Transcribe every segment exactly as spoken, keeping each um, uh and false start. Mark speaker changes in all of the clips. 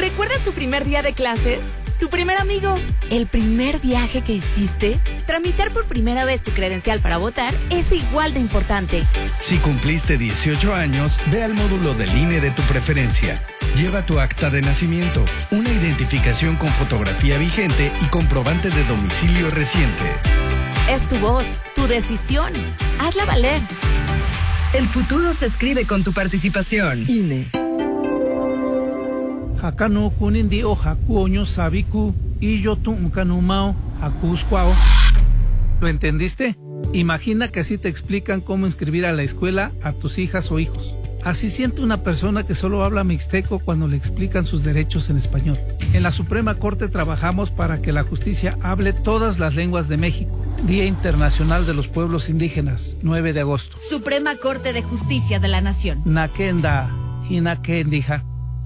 Speaker 1: ¿Recuerdas tu primer día de clases? ¿Tu primer amigo? ¿El primer viaje que hiciste? Tramitar por primera vez tu credencial para votar es igual de importante.
Speaker 2: Si cumpliste dieciocho años, ve al módulo del I N E de tu preferencia. Lleva tu acta de nacimiento, una identificación con fotografía vigente y comprobante de domicilio reciente.
Speaker 1: Es tu voz, tu decisión. Hazla valer.
Speaker 3: El futuro se escribe con tu participación. I N E.
Speaker 4: Hakano kunindi o hakuoño sabiku y yo tu unkanumao hakuskwao. ¿Lo entendiste? Imagina que así te explican cómo inscribir a la escuela a tus hijas o hijos. Así siente una persona que solo habla mixteco cuando le explican sus derechos en español. En la Suprema Corte trabajamos para que la justicia hable todas las lenguas de México. Día Internacional de los Pueblos Indígenas, nueve de agosto.
Speaker 5: Suprema Corte de Justicia de la Nación.
Speaker 4: Nakenda, hinakendija.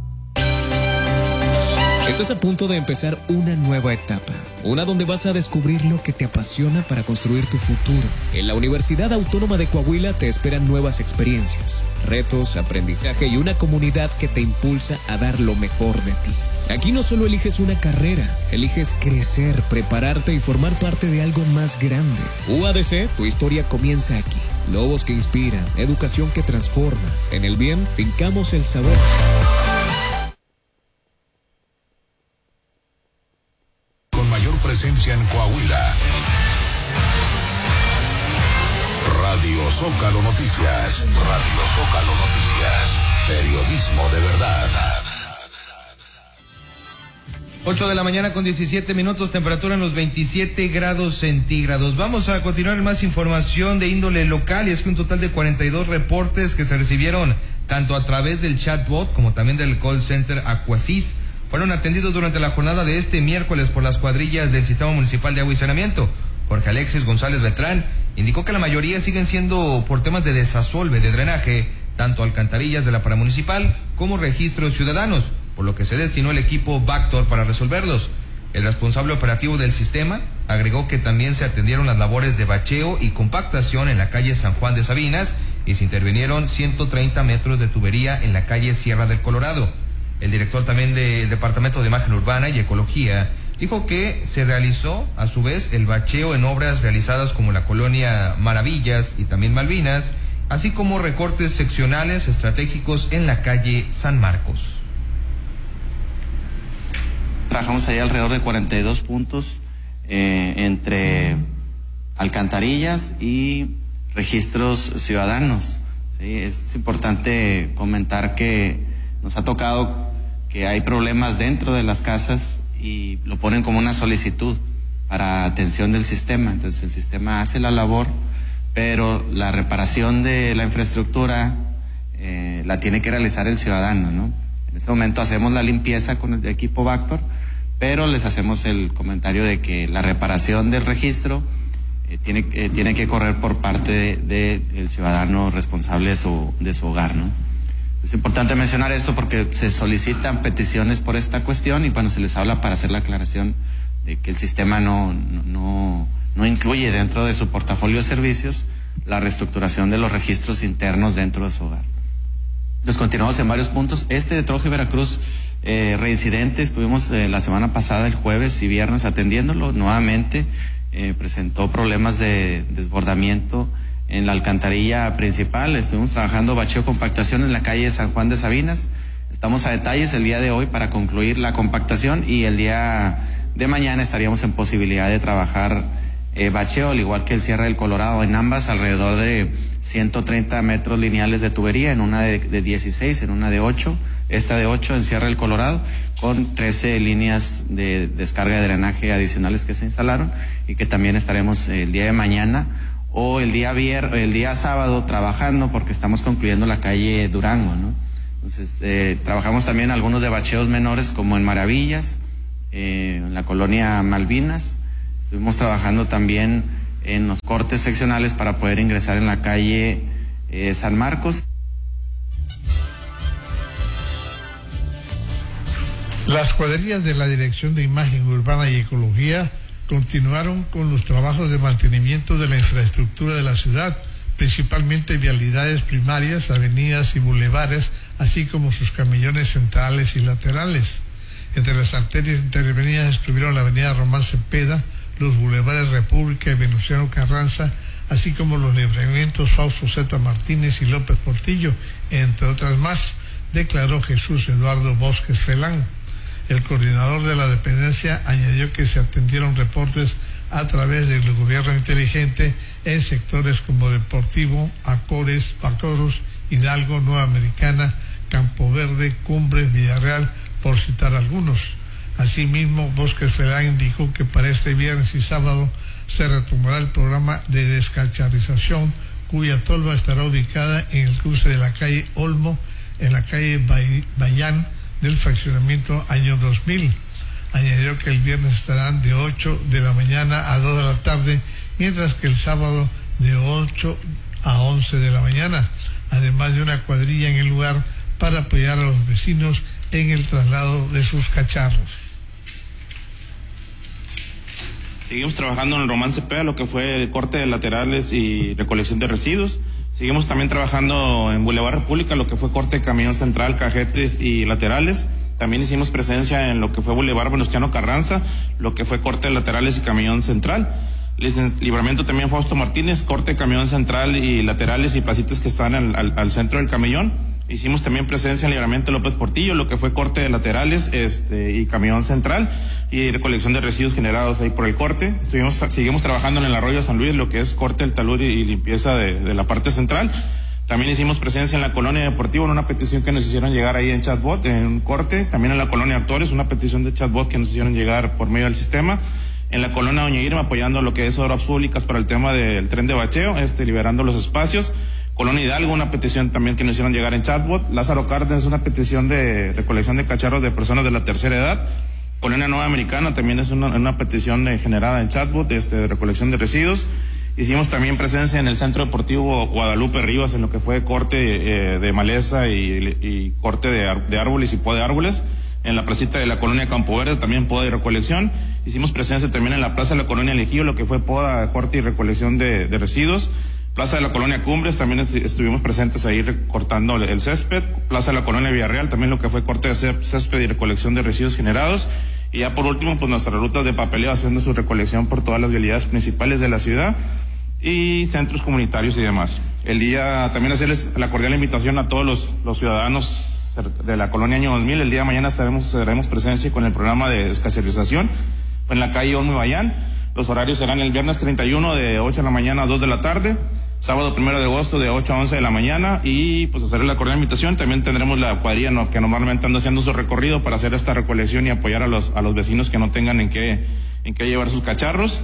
Speaker 6: Estás a punto de empezar una nueva etapa, una donde vas a descubrir lo que te apasiona para construir tu futuro. En la Universidad Autónoma de Coahuila te esperan nuevas experiencias, retos, aprendizaje y una comunidad que te impulsa a dar lo mejor de ti. Aquí no solo eliges una carrera, eliges crecer, prepararte y formar parte de algo más grande. U A D C, tu historia comienza aquí. Lobos que inspiran, educación que transforma. En el bien, fincamos el saber.
Speaker 7: Presencia en Coahuila. Radio Zócalo Noticias. Radio Zócalo Noticias. Periodismo de verdad.
Speaker 8: ocho de la mañana con diecisiete minutos, temperatura en los veintisiete grados centígrados. Vamos a continuar en más información de índole local, y es que un total de cuarenta y dos reportes que se recibieron tanto a través del chatbot como también del call center Aquasys fueron atendidos durante la jornada de este miércoles por las cuadrillas del Sistema Municipal de Agua y Saneamiento. Jorge Alexis González Beltrán indicó que la mayoría siguen siendo por temas de desasolve, de drenaje, tanto alcantarillas de la paramunicipal como registros ciudadanos, por lo que se destinó el equipo Bactor para resolverlos. El responsable operativo del sistema agregó que también se atendieron las labores de bacheo y compactación en la calle San Juan de Sabinas y se intervinieron ciento treinta metros de tubería en la calle Sierra del Colorado. El director también del Departamento de Imagen Urbana y Ecología dijo que se realizó a su vez el bacheo en obras realizadas como la colonia Maravillas y también Malvinas, así como recortes seccionales estratégicos en la calle San Marcos.
Speaker 9: Trabajamos ahí alrededor de cuarenta y dos puntos eh, entre alcantarillas y registros ciudadanos. ¿Sí? Es importante comentar que nos ha tocado que hay problemas dentro de las casas y lo ponen como una solicitud para atención del sistema. Entonces el sistema hace la labor, pero la reparación de la infraestructura eh, la tiene que realizar el ciudadano, ¿no? En este momento hacemos la limpieza con el equipo Bactor, pero les hacemos el comentario de que la reparación del registro eh, tiene, eh, tiene que correr por parte del de, de ciudadano responsable de su, de su hogar, ¿no? Es importante mencionar esto porque se solicitan peticiones por esta cuestión y bueno, se les habla para hacer la aclaración de que el sistema no, no, no, no incluye dentro de su portafolio de servicios la reestructuración de los registros internos dentro de su hogar. Entonces continuamos en varios puntos. Este de Troje Veracruz, eh, reincidente, estuvimos eh, la semana pasada, el jueves y viernes atendiéndolo nuevamente, eh, presentó problemas de desbordamiento en la alcantarilla principal. Estuvimos trabajando bacheo compactación en la calle San Juan de Sabinas. Estamos a detalles el día de hoy para concluir la compactación y el día de mañana estaríamos en posibilidad de trabajar eh, bacheo, al igual que el Sierra del Colorado, en ambas alrededor de ciento treinta metros lineales de tubería, en una de, de dieciséis, en una de ocho, esta de ocho en Sierra del Colorado, con trece líneas de descarga de drenaje adicionales que se instalaron y que también estaremos eh, el día de mañana o el día vier, el día sábado trabajando porque estamos concluyendo la calle Durango, ¿no? Entonces, eh, trabajamos también algunos de bacheos menores como en Maravillas, eh, en la colonia Malvinas. Estuvimos trabajando también en los cortes seccionales para poder ingresar en la calle eh, San Marcos.
Speaker 10: Las cuadrillas de la Dirección de Imagen Urbana y Ecología continuaron con los trabajos de mantenimiento de la infraestructura de la ciudad, principalmente vialidades primarias, avenidas y bulevares, así como sus camellones centrales y laterales. Entre las arterias intervenidas estuvieron la avenida Román Cepeda, los bulevares República y Venustiano Carranza, así como los libramientos Fausto Zeta Martínez y López Portillo, entre otras más, declaró Jesús Eduardo Bosques Felán. El coordinador de la dependencia añadió que se atendieron reportes a través del gobierno inteligente en sectores como Deportivo, Acores, Pacoros, Hidalgo, Nueva Americana, Campo Verde, Cumbres, Villarreal, por citar algunos. Asimismo, Bosques Felán indicó que para este viernes y sábado se retomará el programa de descacharrización, cuya tolva estará ubicada en el cruce de la calle Olmo, en la calle Bayán del fraccionamiento Año dos mil. Añadió que el viernes estarán de ocho de la mañana a dos de la tarde, mientras que el sábado de ocho a once de la mañana, además de una cuadrilla en el lugar para apoyar a los vecinos en el traslado de sus cacharros.
Speaker 11: Seguimos trabajando en el Román Cepeda, lo que fue el corte de laterales y recolección de residuos. Seguimos también trabajando en Boulevard República, lo que fue corte de camión central, cajetes y laterales. También hicimos presencia en lo que fue Boulevard Venustiano Carranza, lo que fue corte de laterales y camión central. Libramiento también Fausto Martínez, corte de camión central y laterales y placitas que están al, al, al centro del camellón. Hicimos también presencia en Libramiento López Portillo, lo que fue corte de laterales este, y camión central y recolección de residuos generados ahí por el corte. Estuvimos, seguimos trabajando en el Arroyo San Luis, lo que es corte del talud y limpieza de, de la parte central. También hicimos presencia en la Colonia Deportiva en una petición que nos hicieron llegar ahí en chatbot, en un corte. También en la Colonia Actores, una petición de chatbot que nos hicieron llegar por medio del sistema. En la Colonia Doña Irma, apoyando lo que es obras públicas para el tema del tren de bacheo, este, liberando los espacios. Colonia Hidalgo, una petición también que nos hicieron llegar en chatbot. Lázaro Cárdenas, una petición de recolección de cacharros de personas de la tercera edad. Colonia Nueva Americana también es una, una petición de, generada en chatbot, este, de recolección de residuos. Hicimos también presencia en el Centro Deportivo Guadalupe Rivas en lo que fue corte eh, de maleza y, y corte de, de árboles y poda de árboles. En la placita de la Colonia Campo Verde también poda y recolección. Hicimos presencia también en la Plaza de la Colonia Elegío, lo que fue poda, corte y recolección de, de residuos. Plaza de la Colonia Cumbres, también estuvimos presentes ahí recortando el césped. Plaza de la Colonia Villarreal, también lo que fue corte de césped y recolección de residuos generados. Y ya por último, pues nuestras rutas de papeleo haciendo su recolección por todas las vialidades principales de la ciudad y centros comunitarios y demás. El día, también hacerles la cordial invitación a todos los, los ciudadanos de la Colonia Año dos mil. El día de mañana estaremos, daremos presencia con el programa de descacharización en la calle Olmo y Bayán. Los horarios serán el viernes treinta y uno de ocho de la mañana a dos de la tarde, sábado primero de agosto de ocho a once de la mañana, y pues hacer la cordial invitación. También tendremos la cuadrilla, ¿no?, que normalmente anda haciendo su recorrido para hacer esta recolección y apoyar a los, a los vecinos que no tengan en qué, en qué llevar sus cacharros.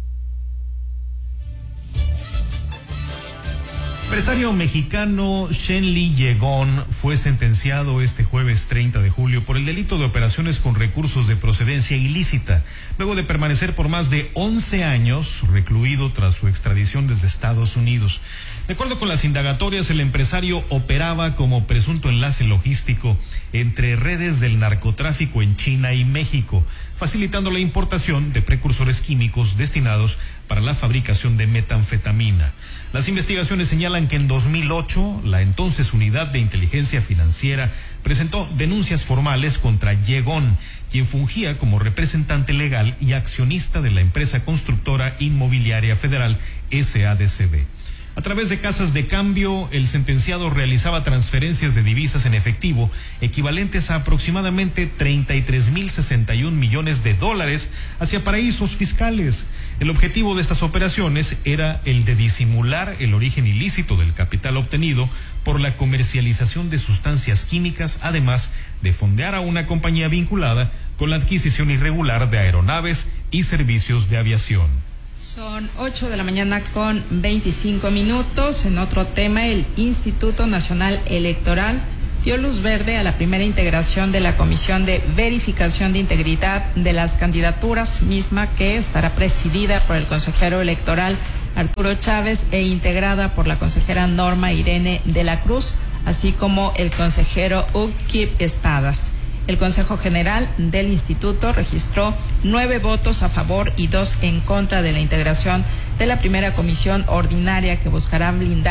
Speaker 12: El empresario mexicano Shenli Yegón fue sentenciado este jueves treinta de julio por el delito de operaciones con recursos de procedencia ilícita, luego de permanecer por más de once años recluido tras su extradición desde Estados Unidos. De acuerdo con las indagatorias, el empresario operaba como presunto enlace logístico entre redes del narcotráfico en China y México, facilitando la importación de precursores químicos destinados para la fabricación de metanfetamina. Las investigaciones señalan que en dos mil ocho, la entonces Unidad de Inteligencia Financiera presentó denuncias formales contra Yegón, quien fungía como representante legal y accionista de la empresa constructora inmobiliaria federal S A D C B. A través de casas de cambio, el sentenciado realizaba transferencias de divisas en efectivo equivalentes a aproximadamente treinta y tres mil sesenta y un millones de dólares hacia paraísos fiscales. El objetivo de estas operaciones era el de disimular el origen ilícito del capital obtenido por la comercialización de sustancias químicas, además de fondear a una compañía vinculada con la adquisición irregular de aeronaves y servicios de aviación.
Speaker 13: Son ocho de la mañana con veinticinco minutos. En otro tema, el Instituto Nacional Electoral dio luz verde a la primera integración de la Comisión de Verificación de Integridad de las Candidaturas, misma que estará presidida por el consejero electoral Arturo Chávez e integrada por la consejera Norma Irene de la Cruz, así como el consejero Ukip Espadas. El Consejo General del Instituto registró nueve votos a favor y dos en contra de la integración de la primera comisión ordinaria que buscará blindar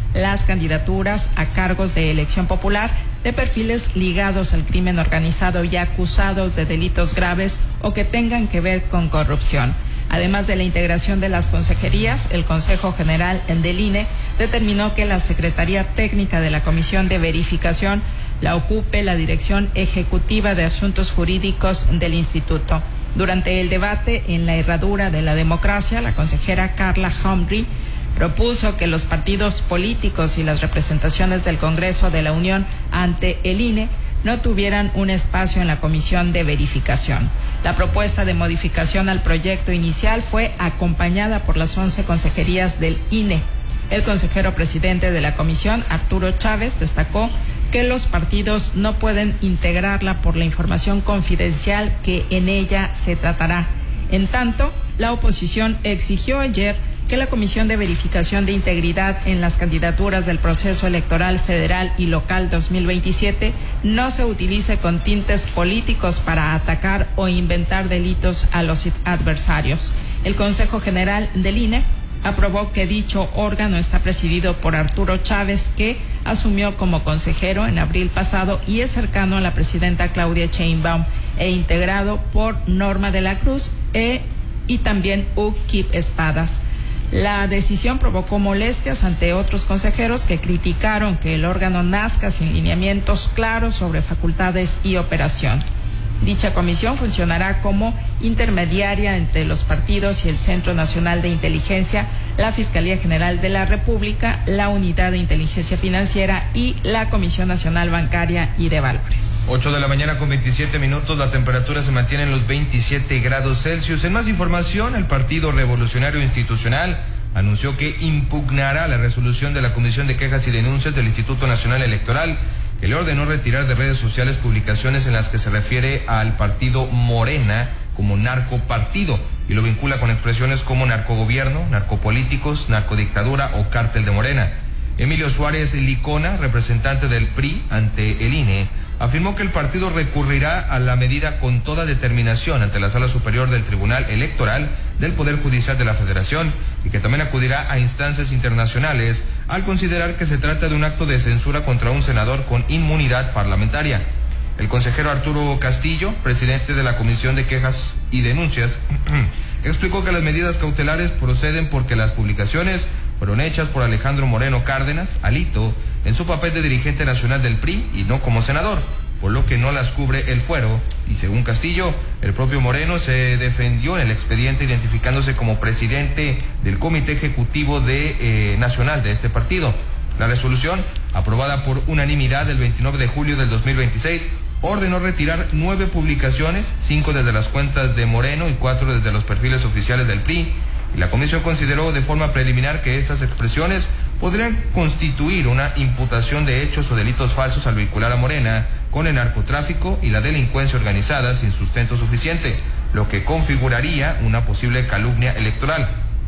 Speaker 13: las candidaturas a cargos de elección popular de perfiles ligados al crimen organizado y acusados de delitos graves o que tengan que ver con corrupción. Además de la integración de las consejerías, el Consejo General del I N E determinó que la Secretaría Técnica de la Comisión de Verificación la ocupe la Dirección Ejecutiva de Asuntos Jurídicos del Instituto. Durante el debate en la herradura de la democracia, la consejera Carla Humphrey propuso que los partidos políticos y las representaciones del Congreso de la Unión ante el I N E no tuvieran un espacio en la comisión de verificación. La propuesta de modificación al proyecto inicial fue acompañada por las once consejerías del I N E. El consejero presidente de la comisión, Arturo Chávez, destacó que los partidos no pueden integrarla por la información confidencial que en ella se tratará. En tanto, la oposición exigió ayer que la Comisión de Verificación de Integridad en las candidaturas del proceso electoral federal y local dos mil veintisiete no se utilice con tintes políticos para atacar o inventar delitos a los adversarios. El Consejo General del I N E aprobó que dicho órgano está presidido por Arturo Chávez, que asumió como consejero en abril pasado y es cercano a la presidenta Claudia Sheinbaum, e integrado por Norma de la Cruz e, y también Ukip Espadas. La decisión provocó molestias ante otros consejeros que criticaron que el órgano nazca sin lineamientos claros sobre facultades y operación. Dicha comisión funcionará como intermediaria entre los partidos y el Centro Nacional de Inteligencia, la Fiscalía General de la República, la Unidad de Inteligencia Financiera y la Comisión Nacional Bancaria y de Valores.
Speaker 8: ocho de la mañana con veintisiete minutos, la temperatura se mantiene en los veintisiete grados Celsius. En más información, el Partido Revolucionario Institucional anunció que impugnará la resolución de la Comisión de Quejas y Denuncias del Instituto Nacional Electoral, que le ordenó retirar de redes sociales publicaciones en las que se refiere al partido Morena como narcopartido y lo vincula con expresiones como narcogobierno, narcopolíticos, narcodictadura o cártel de Morena. Emilio Suárez Licona, representante del P R I ante el I N E, afirmó que el partido recurrirá a la medida con toda determinación ante la Sala Superior del Tribunal Electoral del Poder Judicial de la Federación y que también acudirá a instancias internacionales al considerar que se trata de un acto de censura contra un senador con inmunidad parlamentaria. El consejero Arturo Castillo, presidente de la Comisión de Quejas y Denuncias, explicó que las medidas cautelares proceden porque las publicaciones fueron hechas por Alejandro Moreno Cárdenas, Alito, en su papel de dirigente nacional del P R I y no como senador, por lo que no las cubre el fuero. Y según Castillo, el propio Moreno se defendió en el expediente identificándose como presidente del Comité Ejecutivo de, eh, Nacional de este partido. La resolución, aprobada por unanimidad el veintinueve de julio del dos mil veintiséis, ordenó retirar nueve publicaciones, cinco desde las cuentas de Moreno y cuatro desde los perfiles oficiales del P R I. Y la comisión consideró de forma preliminar que estas expresiones podrían constituir una imputación de hechos o delitos falsos al vincular a Morena con el narcotráfico y la delincuencia organizada sin sustento suficiente, lo que configuraría una posible calumnia electoral.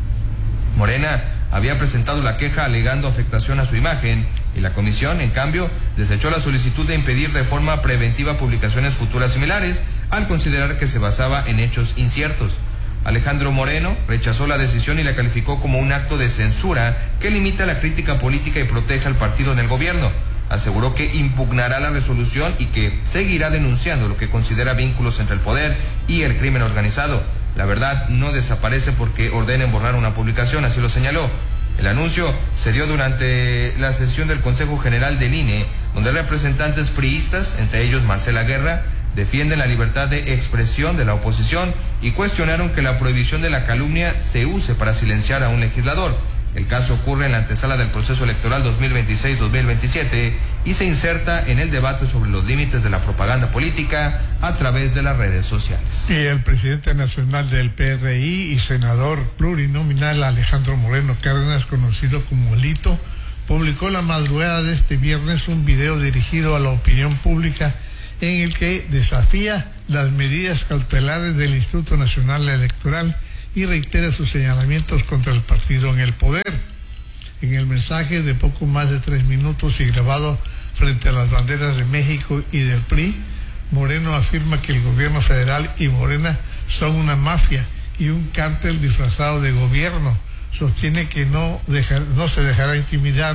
Speaker 8: Morena había presentado la queja alegando afectación a su imagen y la comisión, en cambio, desechó la solicitud de impedir de forma preventiva publicaciones futuras similares al considerar que se basaba en hechos inciertos. Alejandro Moreno rechazó la decisión y la calificó como un acto de censura que limita la crítica política y protege al partido en el gobierno. Aseguró que impugnará la resolución y que seguirá denunciando lo que considera vínculos entre el poder y el crimen organizado. La verdad no desaparece porque ordenen borrar una publicación, así lo señaló. El anuncio se dio durante la sesión del Consejo General del I N E, donde representantes priistas, entre ellos Marcela Guerra, defienden la libertad de expresión de la oposición y cuestionaron que la prohibición de la calumnia se use para silenciar a un legislador. El caso ocurre en la antesala del proceso electoral dos mil veintiséis dos mil veintisiete y se inserta en el debate sobre los límites de la propaganda política a través de las redes sociales.
Speaker 10: Y el presidente nacional del P R I y senador plurinominal Alejandro Moreno Cárdenas, conocido como Alito, publicó la madrugada de este viernes un video dirigido a la opinión pública en el que desafía las medidas cautelares del Instituto Nacional Electoral y reitera sus señalamientos contra el partido en el poder. En el mensaje de poco más de tres minutos y grabado frente a las banderas de México y del P R I, Moreno afirma que el gobierno federal y Morena son una mafia y un cártel disfrazado de gobierno. Sostiene que no, deja, no se dejará intimidar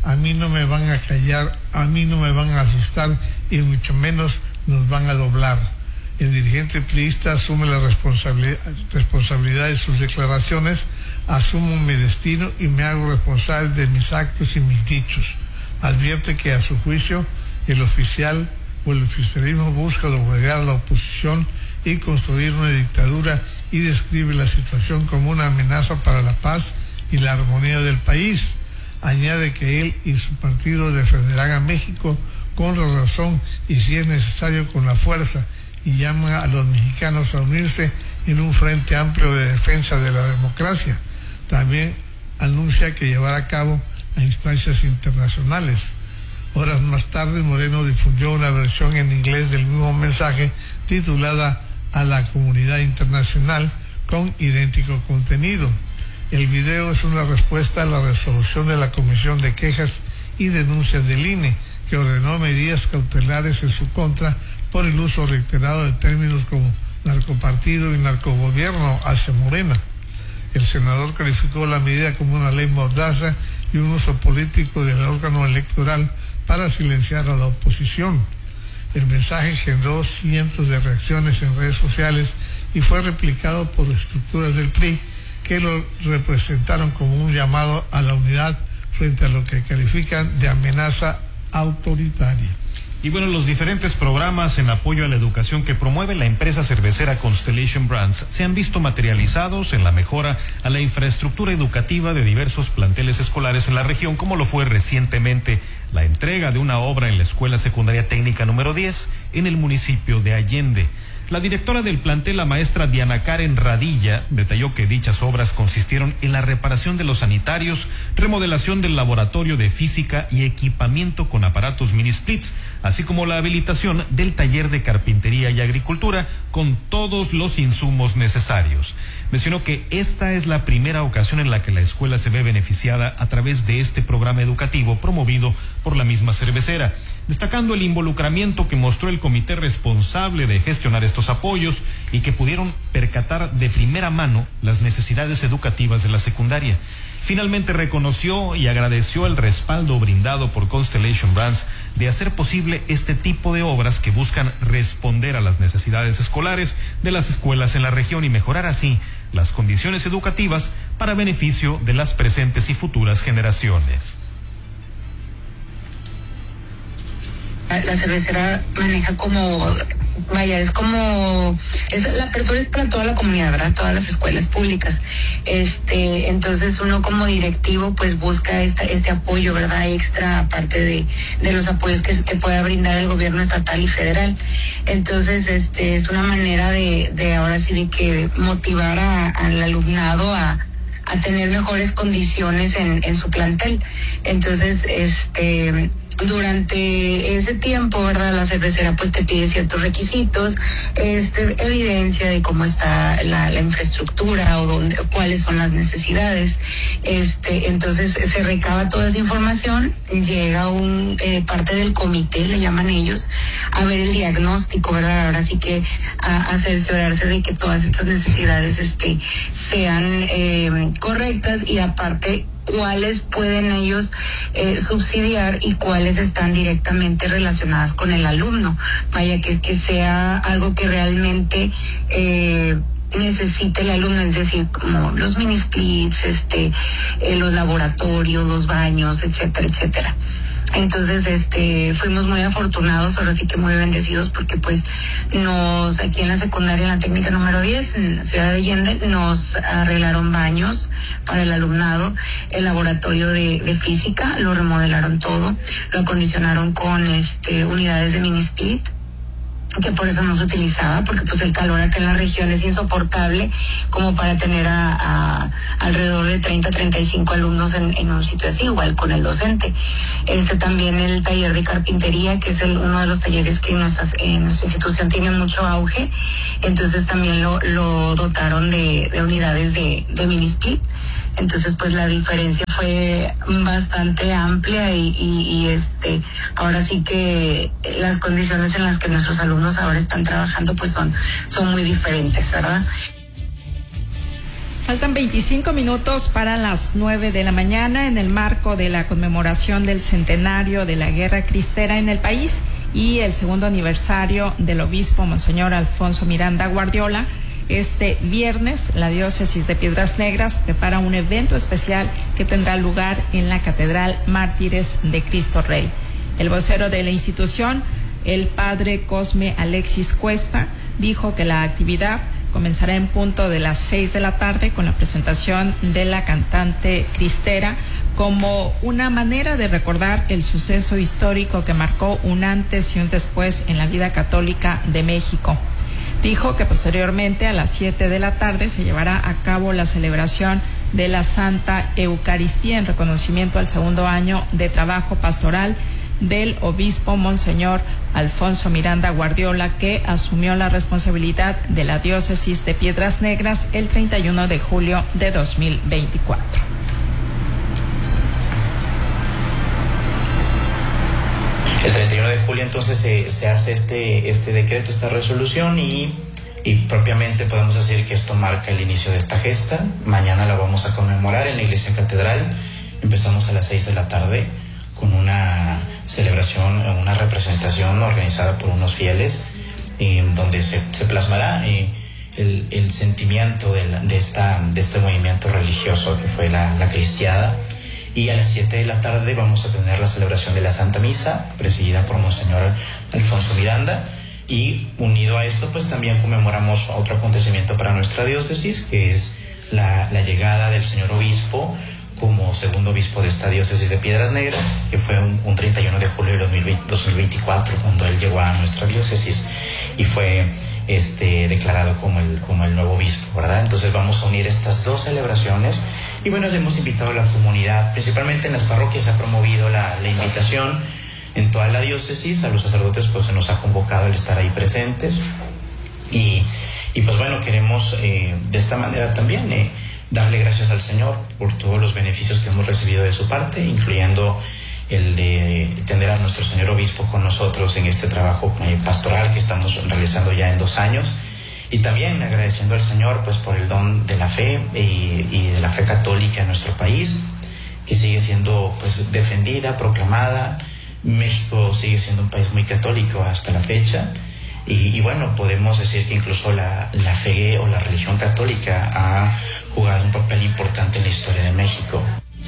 Speaker 10: A mí no me van a callar, a mí no me van a asustar y mucho menos nos van a doblar. El dirigente priista asume la responsabilidad, responsabilidad de sus declaraciones, asumo mi destino y me hago responsable de mis actos y mis dichos. Advierte que a su juicio el oficial o el oficialismo busca doblegar a la oposición y construir una dictadura y describe la situación como una amenaza para la paz y la armonía del país. Añade que él y su partido defenderán a México con la razón y si es necesario con la fuerza y llama a los mexicanos a unirse en un frente amplio de defensa de la democracia. También anuncia que llevará a cabo a instancias internacionales. Horas más tarde, Moreno difundió una versión en inglés del mismo mensaje titulada A la comunidad internacional con idéntico contenido. El video es una respuesta a la resolución de la Comisión de Quejas y Denuncias del I N E, que ordenó medidas cautelares en su contra por el uso reiterado de términos como narcopartido y narcogobierno hacia Morena. El senador calificó la medida como una ley mordaza y un uso político del órgano electoral para silenciar a la oposición. El mensaje generó cientos de reacciones en redes sociales y fue replicado por estructuras del P R I que lo representaron como un llamado a la unidad frente a lo que califican de amenaza autoritaria.
Speaker 12: Y bueno, los diferentes programas en apoyo a la educación que promueve la empresa cervecera Constellation Brands se han visto materializados en la mejora a la infraestructura educativa de diversos planteles escolares en la región, como lo fue recientemente la entrega de una obra en la Escuela Secundaria Técnica número diez en el municipio de Allende. La directora del plantel, la maestra Diana Karen Radilla, detalló que dichas obras consistieron en la reparación de los sanitarios, remodelación del laboratorio de física y equipamiento con aparatos mini splits, así como la habilitación del taller de carpintería y agricultura con todos los insumos necesarios. Mencionó que esta es la primera ocasión en la que la escuela se ve beneficiada a través de este programa educativo promovido por la misma cervecera, destacando el involucramiento que mostró el comité responsable de gestionar estos apoyos y que pudieron percatar de primera mano las necesidades educativas de la secundaria. Finalmente reconoció y agradeció el respaldo brindado por Constellation Brands de hacer posible este tipo de obras que buscan responder a las necesidades escolares de las escuelas en la región y mejorar así las condiciones educativas para beneficio de las presentes y futuras generaciones.
Speaker 14: La cervecera maneja como, vaya, es como, es, la apertura es para toda la comunidad, ¿verdad? Todas las escuelas públicas. Este, entonces uno como directivo pues busca esta, este apoyo, ¿verdad? Extra, aparte de, de los apoyos que, que pueda brindar el gobierno estatal y federal. Entonces, este, es una manera de, de ahora sí de que motivar a, al alumnado a a tener mejores condiciones en, en su plantel. Entonces, este, durante ese tiempo, ¿verdad? La cervecera pues te pide ciertos requisitos, este, evidencia de cómo está la, la infraestructura o dónde, cuáles son las necesidades. Este, entonces se recaba toda esa información, llega un eh, parte del comité, le llaman ellos, a ver el diagnóstico, ¿verdad? Ahora sí que a, a cerciorarse de que todas estas necesidades este, sean eh, correctas y aparte cuáles pueden ellos eh, subsidiar y cuáles están directamente relacionadas con el alumno. Vaya, que, que sea algo que realmente eh, necesite el alumno, es decir, como los mini splits, este, eh, los laboratorios, los baños, etcétera, etcétera. Entonces, este, fuimos muy afortunados, ahora sí que muy bendecidos, porque pues nos, aquí en la secundaria, en la técnica número diez, en la ciudad de Allende, nos arreglaron baños para el alumnado, el laboratorio de, de física, lo remodelaron todo, lo acondicionaron con este, unidades de mini split, que por eso no se utilizaba, porque pues el calor acá en la región es insoportable como para tener a, a alrededor de treinta, treinta y cinco alumnos en, en un sitio así, igual con el docente. Este también el taller de carpintería, que es el, uno de los talleres que en nuestra, en nuestra institución tiene mucho auge, entonces también lo, lo dotaron de, de unidades de, de mini split. Entonces pues la diferencia fue bastante amplia y, y, y este ahora sí que las condiciones en las que nuestros alumnos ahora están trabajando pues son, son muy diferentes, ¿verdad?
Speaker 13: Faltan veinticinco minutos para las nueve de la mañana en el marco de la conmemoración del centenario de la Guerra Cristera en el país y el segundo aniversario del obispo Monseñor Alfonso Miranda Guardiola. Este viernes, la diócesis de Piedras Negras prepara un evento especial que tendrá lugar en la Catedral Mártires de Cristo Rey. El vocero de la institución, el padre Cosme Alexis Cuesta, dijo que la actividad comenzará en punto de las seis de la tarde con la presentación de la cantante cristera como una manera de recordar el suceso histórico que marcó un antes y un después en la vida católica de México. Dijo que posteriormente a las siete de la tarde se llevará a cabo la celebración de la Santa Eucaristía en reconocimiento al segundo año de trabajo pastoral del obispo Monseñor Alfonso Miranda Guardiola, que asumió la responsabilidad de la diócesis de Piedras Negras el treinta y uno de julio de dos mil veinticuatro.
Speaker 15: El treinta y uno de julio entonces se, se hace este, este decreto, esta resolución y, y propiamente podemos decir que esto marca el inicio de esta gesta. Mañana la vamos a conmemorar en la iglesia catedral. Empezamos a las seis de la tarde con una celebración, una representación organizada por unos fieles, eh, donde se, se plasmará eh, el, el sentimiento de, la, de, esta, de este movimiento religioso que fue la, la cristiada. Y a las siete de la tarde vamos a tener la celebración de la Santa Misa, presidida por Monseñor Alfonso Miranda. Y unido a esto, pues también conmemoramos otro acontecimiento para nuestra diócesis, que es la, la llegada del señor obispo como segundo obispo de esta diócesis de Piedras Negras, que fue un, un treinta y uno de julio de dos mil veinticuatro cuando él llegó a nuestra diócesis y fue este, declarado como el, como el nuevo obispo, ¿verdad? Entonces vamos a unir estas dos celebraciones y bueno, hemos invitado a la comunidad, principalmente en las parroquias se ha promovido la, la invitación en toda la diócesis, a los sacerdotes pues se nos ha convocado el estar ahí presentes y, y pues bueno, queremos eh, de esta manera también eh, darle gracias al Señor por todos los beneficios que hemos recibido de su parte, incluyendo el de tener a nuestro señor obispo con nosotros en este trabajo eh, pastoral que estamos realizando ya en dos años. Y también agradeciendo al Señor pues por el don de la fe y, y de la fe católica en nuestro país, que sigue siendo pues defendida, proclamada. México sigue siendo un país muy católico hasta la fecha. Y, y bueno, podemos decir que incluso la, la fe o la religión católica ha jugado un papel importante en la historia de México.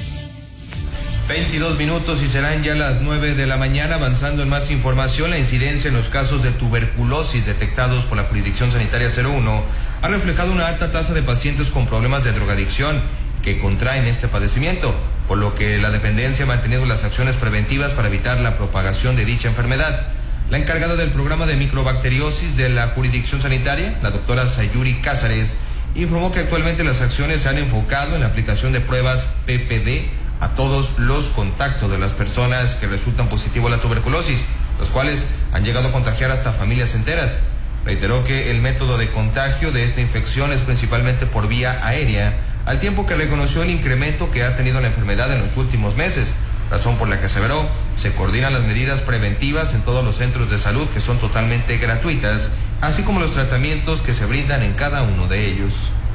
Speaker 8: veintidós minutos y serán ya las nueve de la mañana. Avanzando en más información, la incidencia en los casos de tuberculosis detectados por la Jurisdicción Sanitaria cero uno ha reflejado una alta tasa de pacientes con problemas de drogadicción que contraen este padecimiento, por lo que la dependencia ha mantenido las acciones preventivas para evitar la propagación de dicha enfermedad. La encargada del programa de microbacteriosis de la Jurisdicción Sanitaria, la doctora Sayuri Cázares, informó que actualmente las acciones se han enfocado en la aplicación de pruebas P P D a todos los contactos de las personas que resultan positivo a la tuberculosis, los cuales han llegado a contagiar hasta familias enteras. Reiteró que el método de contagio de esta infección es principalmente por vía aérea, al tiempo que reconoció el incremento que ha tenido la enfermedad en los últimos meses, razón por la que aseveró se coordinan las medidas preventivas en todos los centros de salud que son totalmente gratuitas, así como los tratamientos que se brindan en cada uno de ellos.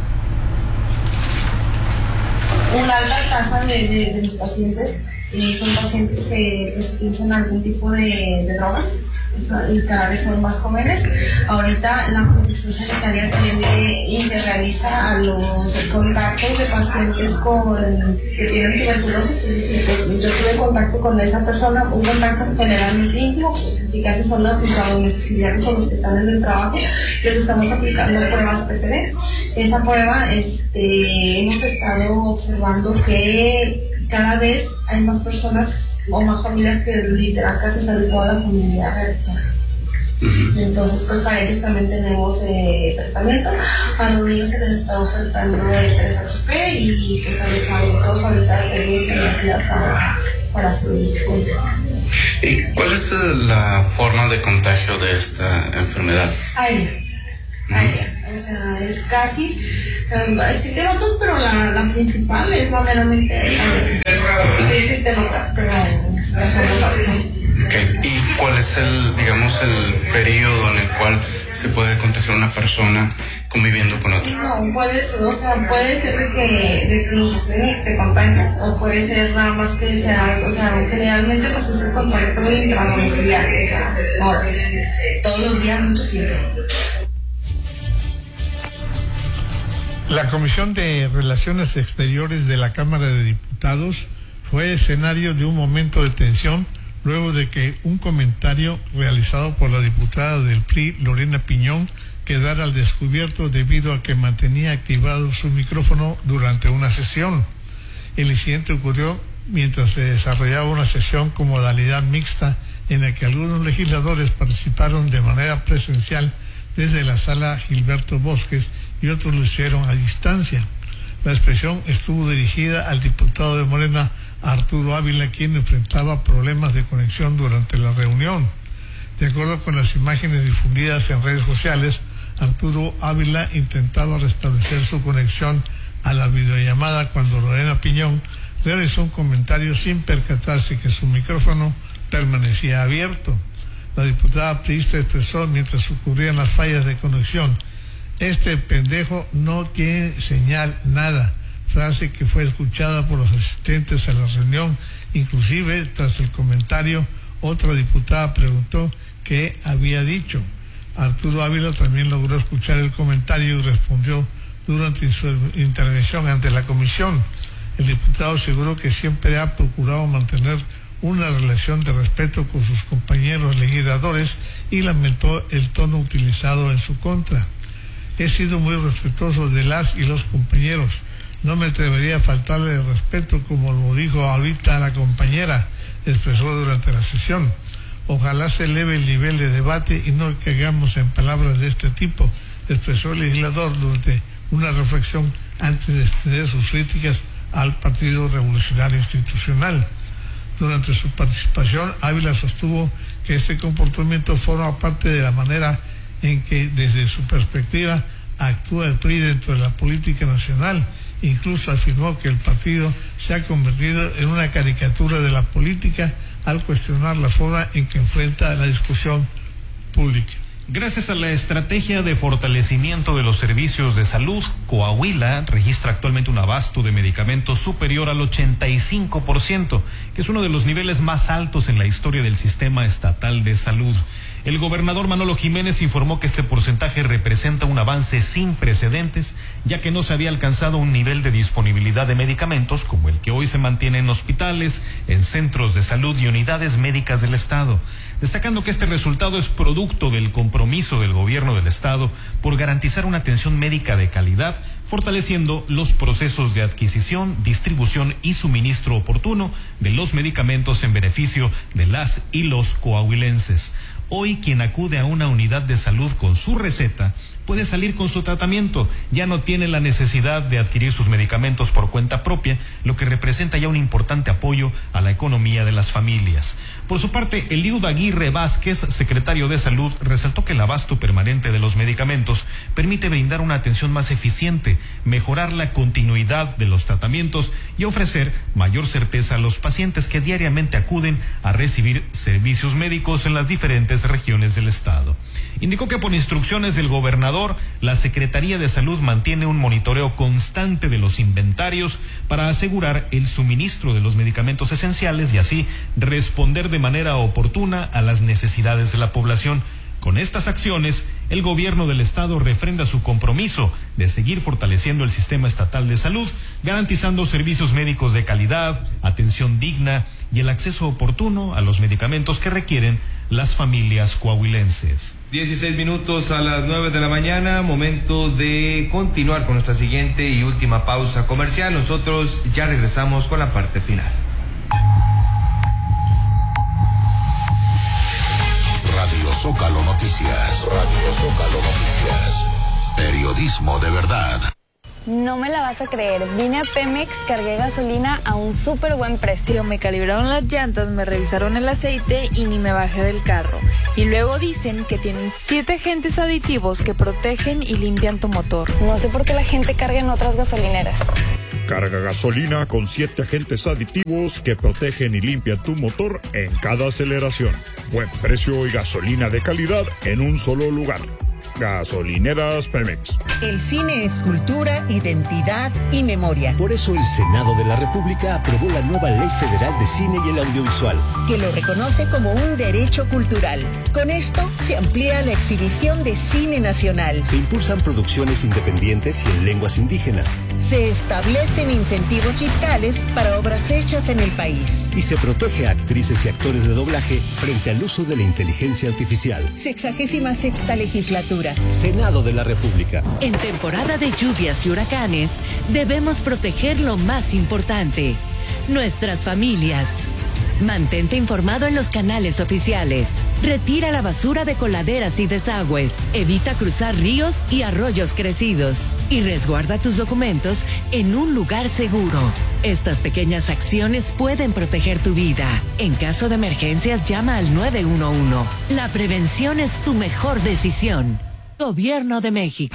Speaker 16: Una alta tasa de, de, de mis pacientes eh, son pacientes que pues, utilizan algún tipo de, de drogas y cada vez son más jóvenes. Ahorita la Jurisdicción Sanitaria tiene y se realiza a los contactos de pacientes con, que tienen tuberculosis, es decir, pues, yo tuve contacto con esa persona, un contacto generalmente íntimo, y casi son los domiciliarios o los que están en el trabajo, les estamos aplicando pruebas P P D. Esa prueba este, hemos estado observando que cada vez hay más personas o más familias que literal casi salen toda la comunidad reactora. Entonces, pues para ellos también tenemos eh, tratamiento. A los niños se les está ofertando el tres H P y pues a los adultos ahorita tenemos capacidad para, para su control.
Speaker 17: ¿Y cuál es la forma de contagio de esta enfermedad?
Speaker 16: Aérea. Aérea. O sea, es casi, um, existen otras, pero la, la principal es la meramente aérea. Sí existen otras, pero es
Speaker 17: Okay. ¿Y cuál es el, digamos, el periodo en el cual se puede contagiar una persona conviviendo con otra?
Speaker 16: No, puedes, o sea, puede ser de que, de que inclusive te contagias, o puede ser nada más que seas, o sea, generalmente pues es el contacto intradomiciliar, o sea, horas, todos los días, mucho tiempo.
Speaker 10: La Comisión de Relaciones Exteriores de la Cámara de Diputados fue escenario de un momento de tensión luego de que un comentario realizado por la diputada del P R I, Lorena Piñón, quedara al descubierto debido a que mantenía activado su micrófono durante una sesión. El incidente ocurrió mientras se desarrollaba una sesión con modalidad mixta en la que algunos legisladores participaron de manera presencial desde la sala Gilberto Bosques y otros lo hicieron a distancia. La expresión estuvo dirigida al diputado de Morena, Arturo Ávila, quien enfrentaba problemas de conexión durante la reunión. De acuerdo con las imágenes difundidas en redes sociales, Arturo Ávila intentaba restablecer su conexión a la videollamada cuando Lorena Piñón realizó un comentario sin percatarse que su micrófono permanecía abierto. La diputada priista expresó mientras ocurrían las fallas de conexión: "Este pendejo no tiene señal, nada", frase que fue escuchada por los asistentes a la reunión. Inclusive, tras el comentario, otra diputada preguntó qué había dicho. Arturo Ávila también logró escuchar el comentario y respondió durante su intervención ante la comisión. El diputado aseguró que siempre ha procurado mantener una relación de respeto con sus compañeros legisladores y lamentó el tono utilizado en su contra. "He sido muy respetuoso de las y los compañeros. No me atrevería a faltarle el respeto como lo dijo ahorita la compañera", expresó durante la sesión. "Ojalá se eleve el nivel de debate y no caigamos en palabras de este tipo", expresó el legislador durante una reflexión antes de extender sus críticas al Partido Revolucionario Institucional. Durante su participación, Ávila sostuvo que este comportamiento forma parte de la manera en que, desde su perspectiva, actúa el P R I dentro de la política nacional. Incluso afirmó que el partido se ha convertido en una caricatura de la política al cuestionar la forma en que enfrenta la discusión pública.
Speaker 12: Gracias a la estrategia de fortalecimiento de los servicios de salud, Coahuila registra actualmente un abasto de medicamentos superior al ochenta y cinco por ciento, que es uno de los niveles más altos en la historia del sistema estatal de salud. El gobernador Manolo Jiménez informó que este porcentaje representa un avance sin precedentes, ya que no se había alcanzado un nivel de disponibilidad de medicamentos como el que hoy se mantiene en hospitales, en centros de salud y unidades médicas del Estado, destacando que este resultado es producto del compromiso del gobierno del Estado por garantizar una atención médica de calidad, fortaleciendo los procesos de adquisición, distribución y suministro oportuno de los medicamentos en beneficio de las y los coahuilenses. Hoy, quien acude a una unidad de salud con su receta puede salir con su tratamiento, ya no tiene la necesidad de adquirir sus medicamentos por cuenta propia, lo que representa ya un importante apoyo a la economía de las familias. Por su parte, Eliud Aguirre Vázquez, secretario de Salud, resaltó que el abasto permanente de los medicamentos permite brindar una atención más eficiente, mejorar la continuidad de los tratamientos y ofrecer mayor certeza a los pacientes que diariamente acuden a recibir servicios médicos en las diferentes regiones del estado. Indicó que por instrucciones del gobernador, la Secretaría de Salud mantiene un monitoreo constante de los inventarios para asegurar el suministro de los medicamentos esenciales y así responder de manera oportuna a las necesidades de la población. Con estas acciones, el gobierno del estado refrenda su compromiso de seguir fortaleciendo el sistema estatal de salud, garantizando servicios médicos de calidad, atención digna y el acceso oportuno a los medicamentos que requieren las familias coahuilenses.
Speaker 8: dieciséis minutos a las nueve de la mañana, momento de continuar con nuestra siguiente y última pausa comercial. Nosotros ya regresamos con la parte final.
Speaker 7: Radio Zócalo Noticias. Radio Zócalo Noticias. Periodismo de verdad.
Speaker 18: No me la vas a creer, vine a Pemex, cargué gasolina a un súper buen precio. Me calibraron las llantas, me revisaron el aceite y ni me bajé del carro. Y luego dicen que tienen siete agentes aditivos que protegen y limpian tu motor. No sé por qué la gente carga en otras gasolineras.
Speaker 19: Carga gasolina con siete agentes aditivos que protegen y limpian tu motor en cada aceleración. Buen precio y gasolina de calidad en un solo lugar. Gasolineras Pemex.
Speaker 20: El cine es cultura, identidad y memoria.
Speaker 21: Por eso el Senado de la República aprobó la nueva Ley Federal de Cine y el Audiovisual,
Speaker 20: que lo reconoce como un derecho cultural. Con esto se amplía la exhibición de cine nacional.
Speaker 21: Se impulsan producciones independientes y en lenguas indígenas.
Speaker 20: Se establecen incentivos fiscales para obras hechas en el país.
Speaker 21: Y se protege a actrices y actores de doblaje frente al uso de la inteligencia artificial.
Speaker 20: Sexagésima sexta legislatura.
Speaker 21: Senado de la República.
Speaker 22: En temporada de lluvias y huracanes, debemos proteger lo más importante, nuestras familias. Mantente informado en los canales oficiales. Retira la basura de coladeras y desagües. Evita cruzar ríos y arroyos crecidos. Y resguarda tus documentos en un lugar seguro. Estas pequeñas acciones pueden proteger tu vida. En caso de emergencias, llama al nueve uno uno. La prevención es tu mejor decisión. Gobierno de México.